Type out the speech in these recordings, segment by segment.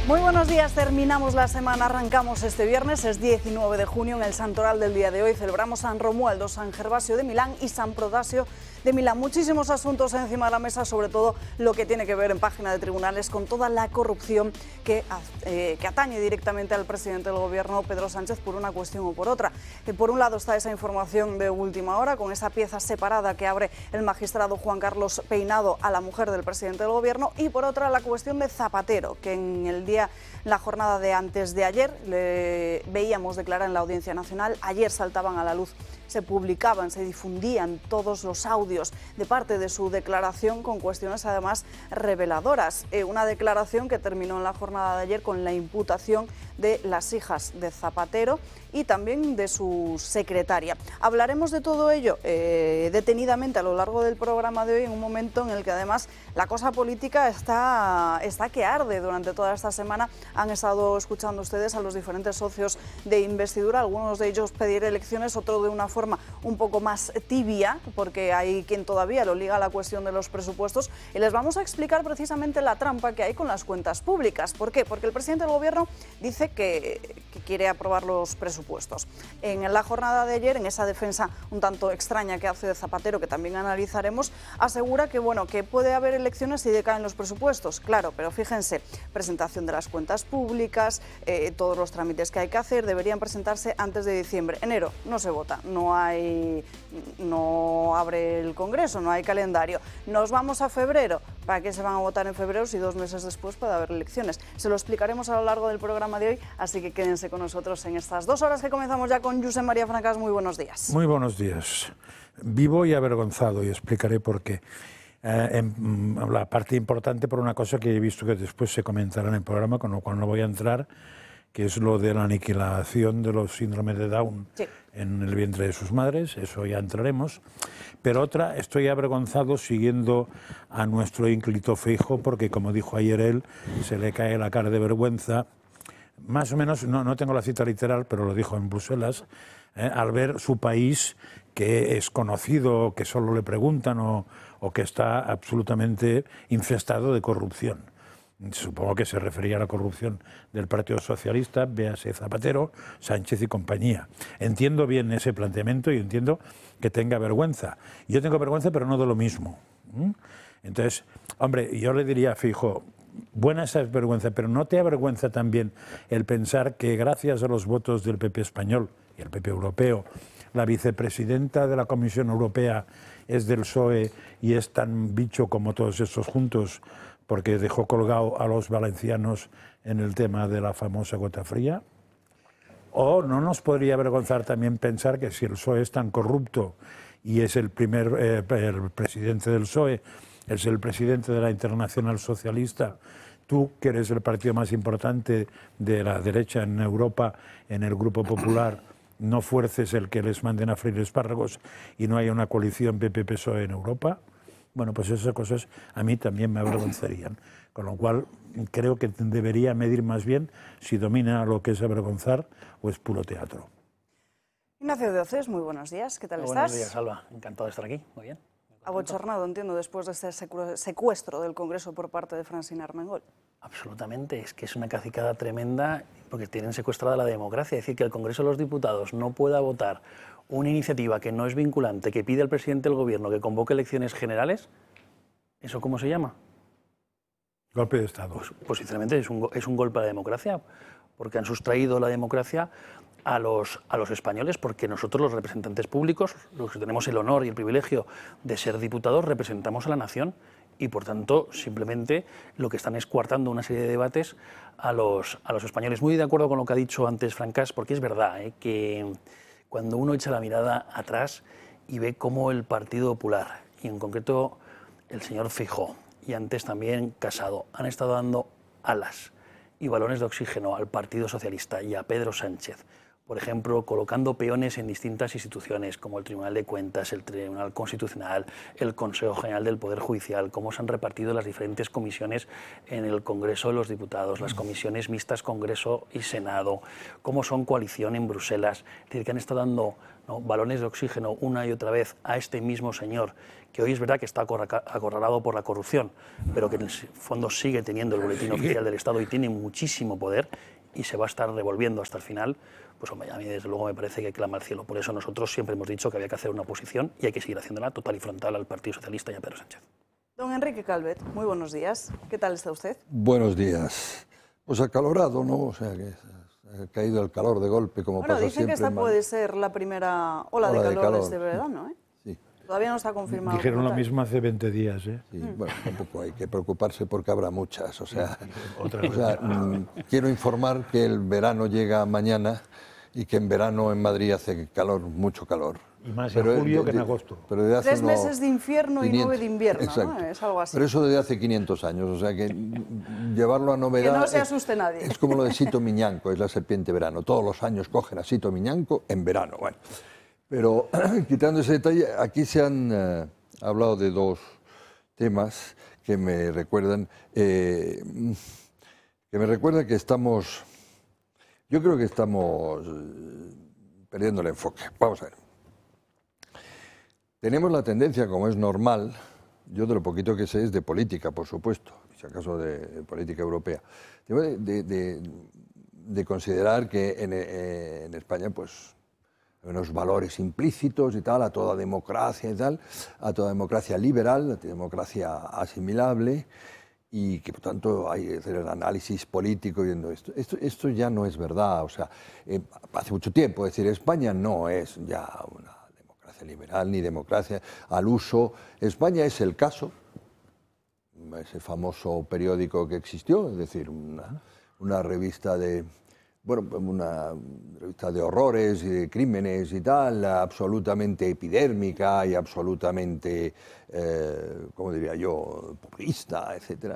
Muy buenos días, terminamos la semana, arrancamos este viernes, es 19 de junio, en el santoral del día de hoy celebramos San Romualdo, San Gervasio de Milán y San Prodasio de Milán. Muchísimos asuntos encima de la mesa, sobre todo lo que tiene que ver en página de tribunales con toda la corrupción que atañe directamente al presidente del gobierno, Pedro Sánchez, por una cuestión o por otra. Por un lado está esa información de última hora, con esa pieza separada que abre el magistrado Juan Carlos Peinado a la mujer del presidente del gobierno, y por otra la cuestión de Zapatero, que en la jornada de antes de ayer le veíamos declarar en la Audiencia Nacional. Ayer saltaban a la luz, se publicaban, se difundían todos los audios de parte de su declaración con cuestiones además reveladoras. Una declaración que terminó en la jornada de ayer con la imputación de las hijas de Zapatero y también de su secretaria. Hablaremos de todo ello detenidamente a lo largo del programa de hoy, en un momento en el que además la cosa política está que arde. Durante toda esta semana han estado escuchando ustedes a los diferentes socios de investidura, algunos de ellos pedir elecciones, otro de una forma un poco más tibia, porque hay quien todavía lo liga a la cuestión de los presupuestos, y les vamos a explicar precisamente la trampa que hay con las cuentas públicas. ¿Por qué? Porque el presidente del gobierno dice que quiere aprobar los presupuestos. En la jornada de ayer, en esa defensa un tanto extraña que hace de Zapatero, que también analizaremos, asegura que, bueno, que puede haber elecciones si decaen los presupuestos. Claro, pero fíjense, presentación de las cuentas públicas, todos los trámites que hay que hacer, deberían presentarse antes de diciembre. Enero no se vota, no abre el Congreso, no hay calendario. Nos vamos a febrero. ¿Para qué se van a votar en febrero si 2 meses después puede haber elecciones? Se lo explicaremos a lo largo del programa de hoy, así que quédense con nosotros en estas 2 horas que comenzamos ya con Josep María Francas. Muy buenos días. Muy buenos días. Vivo y avergonzado, y explicaré por qué. La parte importante, por una cosa que he visto que después se comentará en el programa, con lo cual no voy a entrar, que es lo de la aniquilación de los síndromes de Down en el vientre de sus madres. Eso ya entraremos. Pero otra, estoy avergonzado siguiendo a nuestro ínclito Feijóo, porque como dijo ayer él, se le cae la cara de vergüenza, más o menos, no tengo la cita literal, pero lo dijo en Bruselas, al ver su país, que es conocido, que solo le preguntan o que está absolutamente infestado de corrupción. Supongo que se refería a la corrupción del Partido Socialista, véase Zapatero, Sánchez y compañía. Entiendo bien ese planteamiento y entiendo que tenga vergüenza. Yo tengo vergüenza, pero no de lo mismo. Entonces, hombre, yo le diría a Feijóo, buena esa vergüenza, pero ¿no te avergüenza también el pensar que gracias a los votos del PP español y el PP europeo, la vicepresidenta de la Comisión Europea es del PSOE y es tan bicho como todos estos juntos, porque dejó colgado a los valencianos en el tema de la famosa gota fría? ¿O no nos podría avergonzar también pensar que si el PSOE es tan corrupto y es el presidente del PSOE, es el presidente de la Internacional Socialista, tú, que eres el partido más importante de la derecha en Europa, en el Grupo Popular, no fuerces el que les manden a freír espárragos y no haya una coalición PP-PSOE en Europa? Bueno, pues esas cosas a mí también me avergonzarían. Con lo cual, creo que debería medir más bien si domina lo que es avergonzar o es puro teatro. Ignacio de Oces, muy buenos días. ¿Qué tal estás? Buenos días, Alba. Encantado de estar aquí. Muy bien. Abochornado, entiendo, después de este secuestro del Congreso por parte de Francina Armengol. Absolutamente, es que es una cacicada tremenda porque tienen secuestrada la democracia. Es decir, que el Congreso de los Diputados no pueda votar una iniciativa que no es vinculante, que pide al presidente del Gobierno que convoque elecciones generales, ¿eso cómo se llama? Golpe de Estado. Pues sinceramente es un golpe a la democracia, porque han sustraído la democracia a los españoles, porque nosotros, los representantes públicos, los que tenemos el honor y el privilegio de ser diputados, representamos a la nación y, por tanto, simplemente lo que están es coartando una serie de debates a los españoles. Muy de acuerdo con lo que ha dicho antes Francas, porque es verdad que cuando uno echa la mirada atrás y ve cómo el Partido Popular, y en concreto el señor Feijóo, y antes también Casado, han estado dando alas y balones de oxígeno al Partido Socialista y a Pedro Sánchez, por ejemplo, colocando peones en distintas instituciones, como el Tribunal de Cuentas, el Tribunal Constitucional, el Consejo General del Poder Judicial, cómo se han repartido las diferentes comisiones en el Congreso de los Diputados, las comisiones mixtas Congreso y Senado, cómo son coalición en Bruselas, es decir, que han estado dando, ¿no?, balones de oxígeno una y otra vez a este mismo señor, que hoy es verdad que está acorralado por la corrupción, pero que en el fondo sigue teniendo el boletín oficial del Estado y tiene muchísimo poder y se va a estar revolviendo hasta el final. Pues hombre, a mí desde luego me parece que clama al cielo. Por eso nosotros siempre hemos dicho que había que hacer una oposición y hay que seguir haciéndola total y frontal al Partido Socialista y a Pedro Sánchez. Don Enrique Calvet, muy buenos días. ¿Qué tal está usted? Buenos días. Pues acalorado, ¿no? O sea, que ha caído el calor de golpe, como pasa dicen siempre. que esta puede ser la primera ola de calor de este verano, ¿eh? Sí. Todavía no está confirmado. Dijeron lo mismo hace 20 días, ¿eh? Sí, bueno, tampoco hay que preocuparse porque habrá muchas. O sea, Otra quiero informar que el verano llega mañana y que en verano en Madrid hace calor, mucho calor. Y más en julio que en agosto. Pero desde hace 3 meses de infierno 500, y 9 de invierno, exacto. ¿no? Es algo así. Pero eso desde hace 500 años, o sea que llevarlo a novedad... Que no se asuste nadie. Es como lo de Sito Miñanco, es la serpiente verano. Todos los años cogen a Sito Miñanco en verano. Bueno, pero quitando ese detalle, aquí se han hablado de dos temas que me recuerdan que estamos... Yo creo que estamos perdiendo el enfoque. Vamos a ver. Tenemos la tendencia, como es normal, yo de lo poquito que sé es de política, por supuesto, si acaso de política europea, de considerar que en España pues hay unos valores implícitos y tal, a toda democracia y tal, a toda democracia liberal, a toda democracia asimilable, y que por tanto hay que hacer el análisis político viendo esto. Esto ya no es verdad, o sea, hace mucho tiempo, es decir, España no es ya una democracia liberal ni democracia al uso. España es el caso, ese famoso periódico que existió, es decir, una revista de... Bueno, una revista de horrores y de crímenes y tal, absolutamente epidérmica y absolutamente, ¿cómo diría yo?, populista, etc.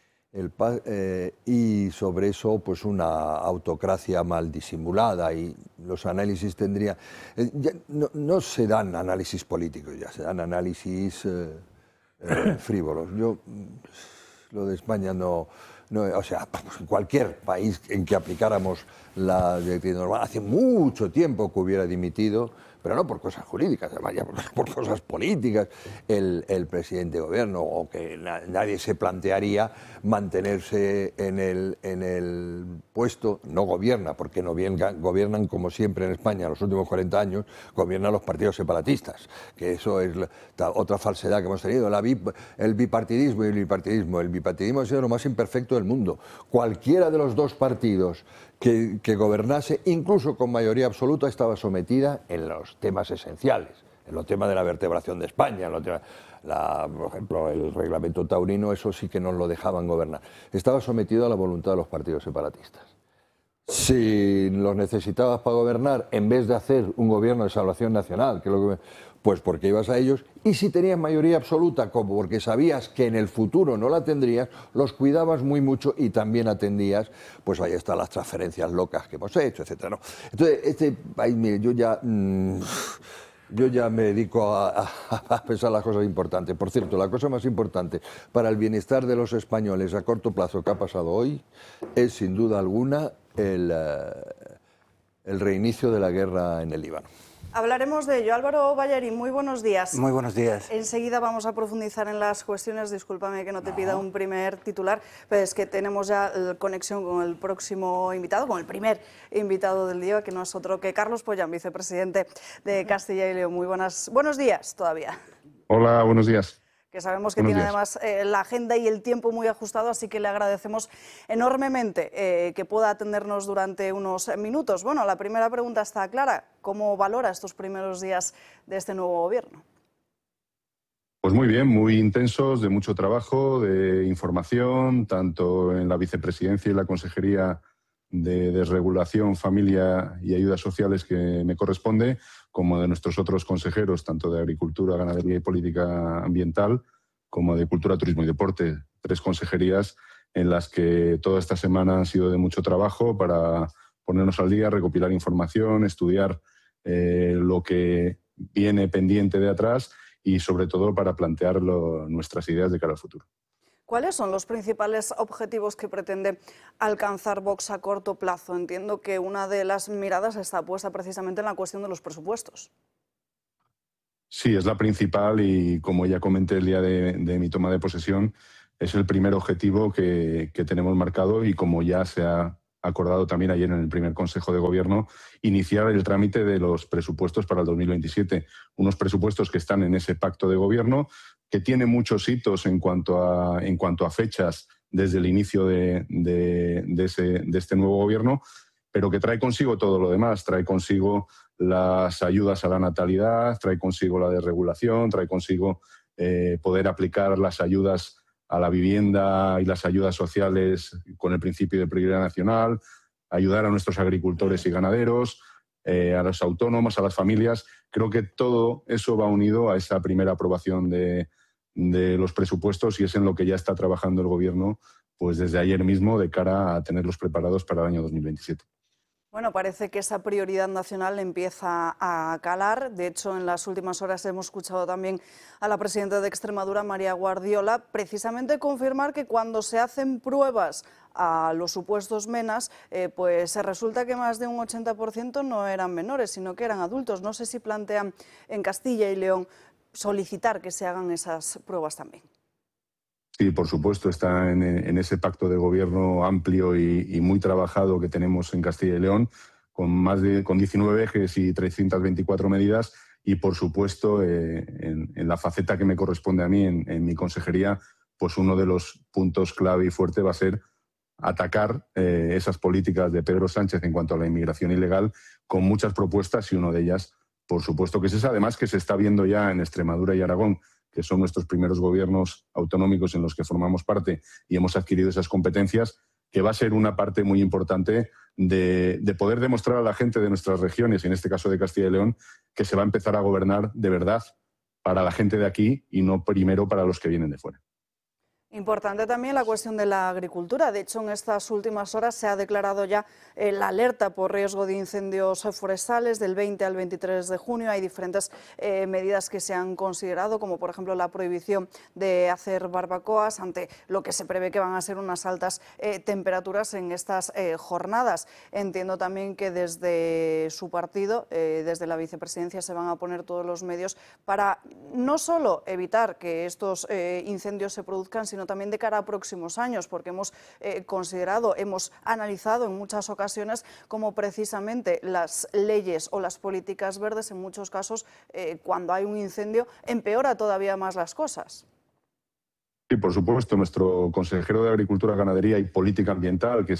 Y sobre eso, pues una autocracia mal disimulada, y los análisis tendrían... no se dan análisis políticos, ya se dan análisis frívolos. Lo de España no, o sea, pues cualquier país en que aplicáramos la directiva normal, hace mucho tiempo que hubiera dimitido, pero no por cosas jurídicas, vaya, por cosas políticas, el presidente de gobierno, o que nadie se plantearía mantenerse en el puesto. No gobierna, porque no gobiernan como siempre en España, los últimos 40 años, gobiernan los partidos separatistas, que eso es otra falsedad que hemos tenido, el bipartidismo y el bipartidismo. El bipartidismo ha sido lo más imperfecto del mundo. Cualquiera de los dos partidos que gobernase, incluso con mayoría absoluta, estaba sometida en los temas esenciales, en los temas de la vertebración de España, en los temas, por ejemplo, el reglamento taurino, eso sí que no lo dejaban gobernar. Estaba sometido a la voluntad de los partidos separatistas. Si los necesitabas para gobernar, en vez de hacer un gobierno de salvación nacional, que es lo que... pues porque ibas a ellos, y si tenías mayoría absoluta, como porque sabías que en el futuro no la tendrías, los cuidabas muy mucho y también atendías, pues ahí están las transferencias locas que hemos hecho, etcétera, ¿no? Entonces, este país, mire, yo ya me dedico a pensar las cosas importantes. Por cierto, la cosa más importante para el bienestar de los españoles a corto plazo que ha pasado hoy es, sin duda alguna, el reinicio de la guerra en el Líbano. Hablaremos de ello. Álvaro Ballarín, muy buenos días. Muy buenos días. Enseguida vamos a profundizar en las cuestiones. Discúlpame que no te pida un primer titular, pero es que tenemos ya conexión con el próximo invitado, con el primer invitado del día, que no es otro que Carlos Pollán, vicepresidente de Castilla y León. Buenos días todavía. Hola, buenos días. Que sabemos que tiene además la agenda y el tiempo muy ajustado, así que le agradecemos enormemente que pueda atendernos durante unos minutos. Bueno, la primera pregunta está clara. ¿Cómo valora estos primeros días de este nuevo gobierno? Pues muy bien, muy intensos, de mucho trabajo, de información, tanto en la vicepresidencia y la Consejería de Desregulación, Familia y Ayudas Sociales que me corresponde, como de nuestros otros consejeros, tanto de Agricultura, Ganadería y Política Ambiental, como de Cultura, Turismo y Deporte. 3 consejerías en las que toda esta semana han sido de mucho trabajo para ponernos al día, recopilar información, estudiar lo que viene pendiente de atrás y sobre todo para plantear nuestras ideas de cara al futuro. ¿Cuáles son los principales objetivos que pretende alcanzar Vox a corto plazo? Entiendo que una de las miradas está puesta precisamente en la cuestión de los presupuestos. Sí, es la principal y, como ya comenté el día de mi toma de posesión, es el primer objetivo que tenemos marcado y, como ya se ha acordado también ayer en el primer Consejo de Gobierno, iniciar el trámite de los presupuestos para el 2027. Unos presupuestos que están en ese pacto de gobierno, que tiene muchos hitos en cuanto a fechas desde el inicio de este nuevo gobierno, pero que trae consigo todo lo demás. Trae consigo las ayudas a la natalidad, trae consigo la desregulación, trae consigo poder aplicar las ayudas a la vivienda y las ayudas sociales con el principio de prioridad nacional, ayudar a nuestros agricultores y ganaderos, a los autónomos, a las familias. Creo que todo eso va unido a esa primera aprobación de los presupuestos y es en lo que ya está trabajando el Gobierno pues desde ayer mismo de cara a tenerlos preparados para el año 2027. Bueno, parece que esa prioridad nacional empieza a calar. De hecho, en las últimas horas hemos escuchado también a la presidenta de Extremadura, María Guardiola, precisamente confirmar que cuando se hacen pruebas a los supuestos menas, pues resulta que más de un 80% no eran menores, sino que eran adultos. No sé si plantean en Castilla y León solicitar que se hagan esas pruebas también. Sí, por supuesto, está en ese pacto de gobierno amplio y muy trabajado que tenemos en Castilla y León, con 19 ejes y 324 medidas. Y, por supuesto, en la faceta que me corresponde a mí, en mi consejería, pues uno de los puntos clave y fuerte va a ser atacar esas políticas de Pedro Sánchez en cuanto a la inmigración ilegal, con muchas propuestas, y una de ellas, por supuesto, que es esa, además, que se está viendo ya en Extremadura y Aragón, que son nuestros primeros gobiernos autonómicos en los que formamos parte y hemos adquirido esas competencias, que va a ser una parte muy importante de poder demostrar a la gente de nuestras regiones, y en este caso de Castilla y León, que se va a empezar a gobernar de verdad para la gente de aquí y no primero para los que vienen de fuera. Importante también la cuestión de la agricultura. De hecho, en estas últimas horas se ha declarado ya la alerta por riesgo de incendios forestales del 20 al 23 de junio. Hay diferentes medidas que se han considerado, como por ejemplo la prohibición de hacer barbacoas ante lo que se prevé que van a ser unas altas temperaturas en estas jornadas. Entiendo también que desde su partido, desde la vicepresidencia, se van a poner todos los medios para no solo evitar que estos incendios se produzcan, sino también de cara a próximos años, porque hemos hemos analizado en muchas ocasiones cómo precisamente las leyes o las políticas verdes, en muchos casos, cuando hay un incendio, empeora todavía más las cosas. Sí, por supuesto. Nuestro consejero de Agricultura, Ganadería y Política Ambiental, que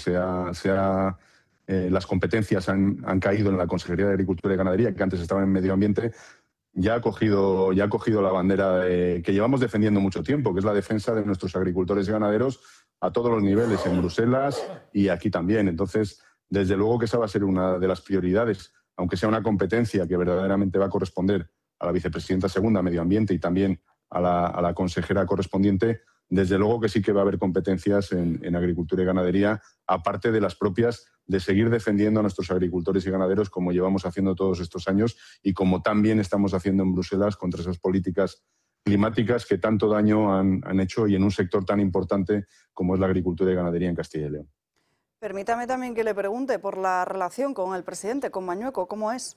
las competencias han caído en la Consejería de Agricultura y Ganadería, que antes estaba en Medio Ambiente, ya ha cogido la bandera que llevamos defendiendo mucho tiempo, que es la defensa de nuestros agricultores y ganaderos a todos los niveles, en Bruselas y aquí también. Entonces, desde luego que esa va a ser una de las prioridades, aunque sea una competencia que verdaderamente va a corresponder a la vicepresidenta segunda, Medio Ambiente, y también a la consejera correspondiente. Desde luego que sí que va a haber competencias en agricultura y ganadería, aparte de las propias de seguir defendiendo a nuestros agricultores y ganaderos, como llevamos haciendo todos estos años y como también estamos haciendo en Bruselas contra esas políticas climáticas que tanto daño han hecho, y en un sector tan importante como es la agricultura y ganadería en Castilla y León. Permítame también que le pregunte por la relación con el presidente, con Mañueco, ¿cómo es?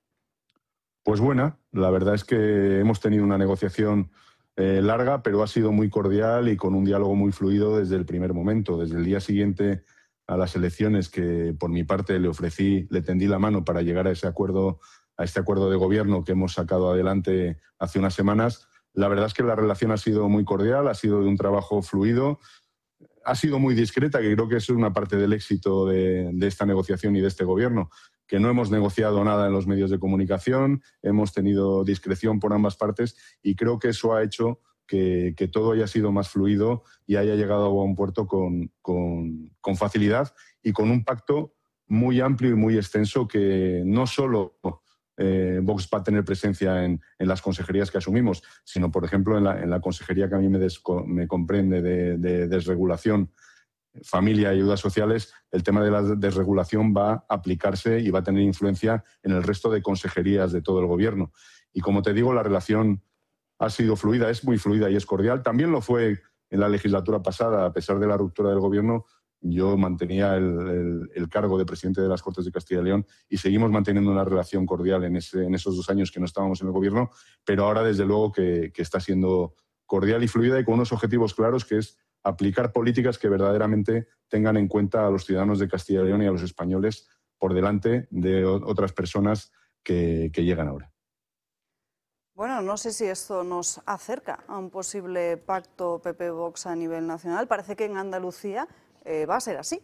Pues buena, la verdad es que hemos tenido una negociación larga, pero ha sido muy cordial y con un diálogo muy fluido desde el primer momento. Desde el día siguiente a las elecciones, que por mi parte le tendí la mano para llegar a este acuerdo de gobierno que hemos sacado adelante hace unas semanas, la verdad es que la relación ha sido muy cordial, ha sido de un trabajo fluido, ha sido muy discreta, que creo que es una parte del éxito de esta negociación y de este gobierno, que no hemos negociado nada en los medios de comunicación, hemos tenido discreción por ambas partes, y creo que eso ha hecho que todo haya sido más fluido y haya llegado a buen puerto con facilidad y con un pacto muy amplio y muy extenso, que no solo Vox va a tener presencia en las consejerías que asumimos, sino, por ejemplo, en la consejería que a mí me comprende de desregulación, familia y ayudas sociales, el tema de la desregulación va a aplicarse y va a tener influencia en el resto de consejerías de todo el Gobierno. Y como te digo, la relación ha sido fluida, es muy fluida y es cordial. También lo fue en la legislatura pasada, a pesar de la ruptura del Gobierno. Yo mantenía el cargo de presidente de las Cortes de Castilla y León y seguimos manteniendo una relación cordial en esos 2 años que no estábamos en el Gobierno, pero ahora desde luego que está siendo cordial y fluida y con unos objetivos claros, que es aplicar políticas que verdaderamente tengan en cuenta a los ciudadanos de Castilla y León y a los españoles por delante de otras personas que llegan ahora. Bueno, no sé si esto nos acerca a un posible pacto PP-Vox a nivel nacional. Parece que en Andalucía va a ser así.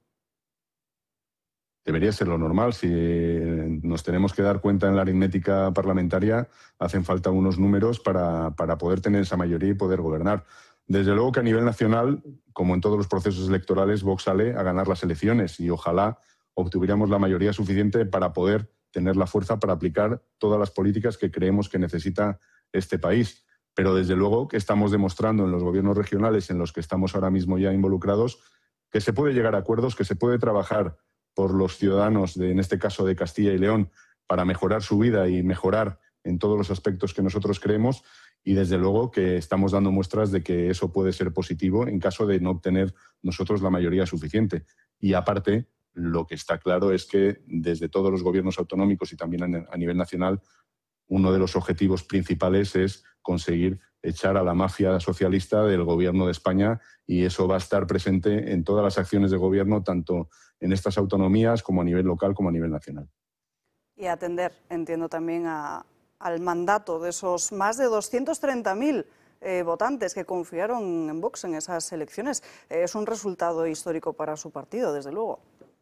Debería ser lo normal. Si nos tenemos que dar cuenta en la aritmética parlamentaria, hacen falta unos números para poder tener esa mayoría y poder gobernar. Desde luego que a nivel nacional, como en todos los procesos electorales, Vox sale a ganar las elecciones y ojalá obtuviéramos la mayoría suficiente para poder tener la fuerza para aplicar todas las políticas que creemos que necesita este país. Pero desde luego que estamos demostrando en los gobiernos regionales en los que estamos ahora mismo ya involucrados que se puede llegar a acuerdos, que se puede trabajar por los ciudadanos, en este caso de Castilla y León, para mejorar su vida y mejorar en todos los aspectos que nosotros creemos, y desde luego que estamos dando muestras de que eso puede ser positivo en caso de no obtener nosotros la mayoría suficiente. Y aparte, lo que está claro es que desde todos los gobiernos autonómicos y también a nivel nacional, uno de los objetivos principales es conseguir echar a la mafia socialista del Gobierno de España, y eso va a estar presente en todas las acciones de gobierno, tanto en estas autonomías como a nivel local como a nivel nacional. Y atender, entiendo, también al mandato de esos más de 230.000 votantes que confiaron en Vox en esas elecciones. Es un resultado histórico para su partido, desde luego.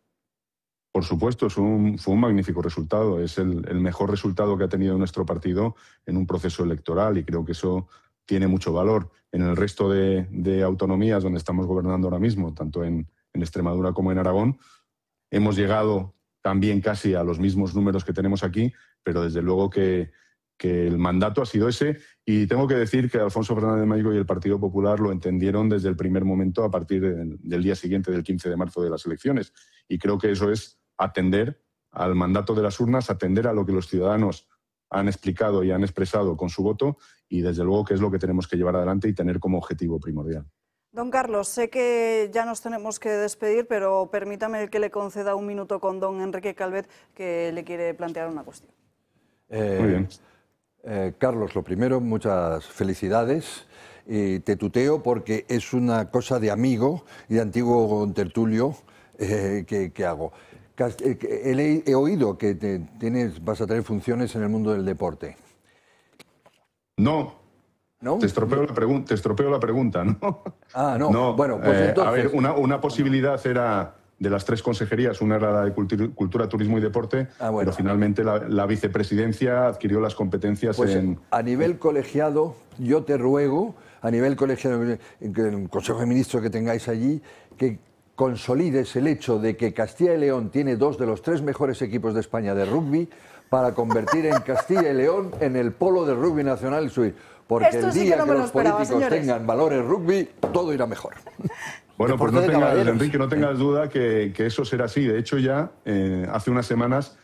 Por supuesto, fue un magnífico resultado. Es el mejor resultado que ha tenido nuestro partido en un proceso electoral, y creo que eso tiene mucho valor. En el resto de autonomías donde estamos gobernando ahora mismo, tanto en Extremadura como en Aragón, hemos llegado también casi a los mismos números que tenemos aquí, pero desde luego que el mandato ha sido ese, y tengo que decir que Alfonso Fernández Mañigo y el Partido Popular lo entendieron desde el primer momento, a partir del día siguiente, del 15 de marzo de las elecciones, y creo que eso es atender al mandato de las urnas, atender a lo que los ciudadanos han explicado y han expresado con su voto, y desde luego que es lo que tenemos que llevar adelante y tener como objetivo primordial. Don Carlos, sé que ya nos tenemos que despedir, pero permítame que le conceda un minuto con don Enrique Calvet, que le quiere plantear una cuestión. Muy bien. Carlos, lo primero, muchas felicidades. Te tuteo porque es una cosa de amigo y de antiguo tertulio que hago. He oído que vas a tener funciones en el mundo del deporte. No. ¿No? Te estropeo la pregunta, ¿no? Ah, no. Bueno, pues entonces... A ver, una posibilidad era, de las 3 consejerías, una era la de Cultura, Turismo y Deporte, bueno, pero finalmente la vicepresidencia adquirió las competencias pues en... A nivel colegiado, yo te ruego, a nivel colegiado, en el Consejo de Ministros que tengáis allí, que consolides el hecho de que Castilla y León tiene 2 de los 3 mejores equipos de España de rugby, para convertir en Castilla y León en el polo del rugby nacional y subir. Porque Esto el sí día que, no que los políticos señores. tengan valores rugby, todo irá mejor. Bueno, pues Enrique, no tengas duda que eso será así. De hecho, ya hace unas semanas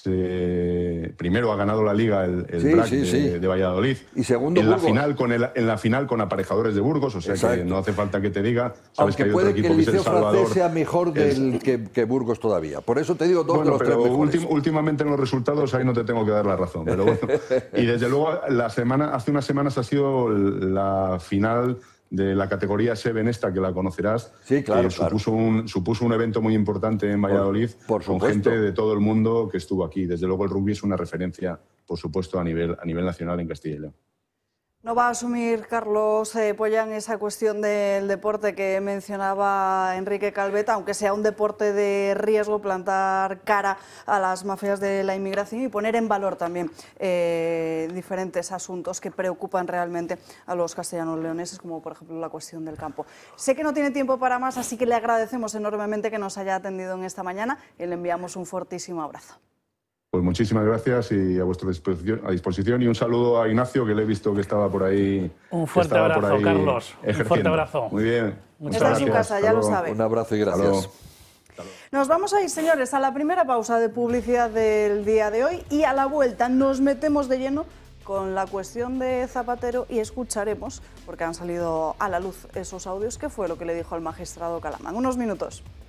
primero ha ganado la Liga el BRAC de Valladolid. Y segundo, en la final con Aparejadores de Burgos, o sea que no hace falta que te diga. Sabes que hay otro equipo que es El Salvador. Francés sea mejor que Burgos todavía. Por eso te digo 2 de los 3 mejores. Últimamente en los resultados ahí no te tengo que dar la razón. Pero bueno. Y desde luego hace unas semanas ha sido la final de la categoría Seven, esta que la conocerás. Sí, claro, supuso un evento muy importante en Valladolid, con gente de todo el mundo que estuvo aquí. Desde luego el rugby es una referencia, por supuesto, a nivel nacional en Castilla y León. ¿No va a asumir, Carlos Pollán, esa cuestión del deporte que mencionaba Enrique Calvet, aunque sea un deporte de riesgo, plantar cara a las mafias de la inmigración y poner en valor también diferentes asuntos que preocupan realmente a los castellanos leoneses, como por ejemplo la cuestión del campo? Sé que no tiene tiempo para más, así que le agradecemos enormemente que nos haya atendido en esta mañana y le enviamos un fortísimo abrazo. Pues muchísimas gracias y a vuestra disposición. Y un saludo a Ignacio, que le he visto que estaba por ahí. Un fuerte abrazo, Carlos. Un fuerte abrazo. Muy bien. Está en su casa, ya lo sabe. Un abrazo y gracias. Nos vamos a ir, señores, a la primera pausa de publicidad del día de hoy y a la vuelta nos metemos de lleno con la cuestión de Zapatero y escucharemos, porque han salido a la luz esos audios, qué fue lo que le dijo al magistrado Calamán. Unos minutos.